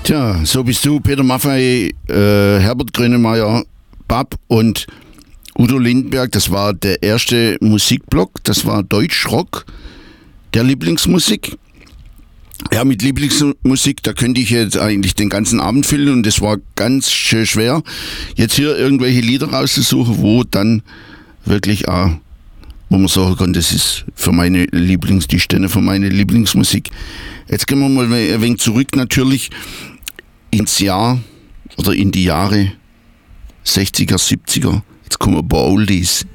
Tja, so bist du, Peter Maffay, Herbert Grönemeyer, Bab und Udo Lindenberg. Das war der erste Musikblock, das war Deutschrock, der Lieblingsmusik. Ja, mit Lieblingsmusik, da könnte ich jetzt eigentlich den ganzen Abend füllen und das war ganz schön schwer, jetzt hier irgendwelche Lieder rauszusuchen, wo dann wirklich auch, wo man sagen kann, das ist für meine die Stelle für meine Lieblingsmusik. Jetzt gehen wir mal ein wenig zurück natürlich ins Jahr oder in die Jahre 60er, 70er. Jetzt kommen ein paar Oldies.